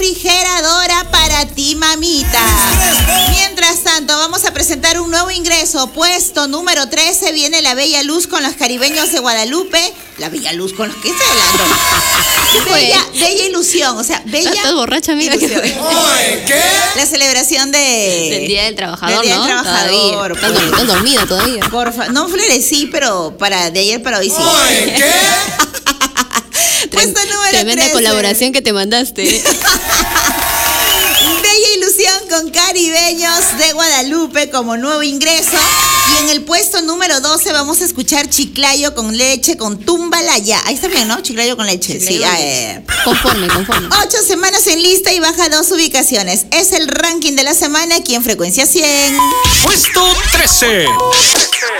refrigeradora para ti, mamita. Mientras tanto, vamos a presentar un nuevo ingreso. Puesto número 13 viene la Bella Luz con los caribeños de Guadalupe. La Bella Luz con los que estoy hablando. Bella ilusión, o sea, bella. Estás borracha, amiga. ¿Qué? La celebración del Día del Trabajador, del Día del ¿no? Trabajador. Estás dormida todavía. Porfa, no florecí, pero de ayer para hoy sí. ¿Qué? Puesto número Tremenda 13. colaboración que te mandaste. Bella ilusión con caribeños de Guadalupe como nuevo ingreso. Y en el puesto número 12 vamos a escuchar Chiclayo con leche con Tumbalaya. Ahí está bien, ¿no? Chiclayo con leche. Sí, Conforme. 8 semanas en lista y baja 2 ubicaciones. Es el ranking de la semana aquí en Frecuencia 100. Puesto 13.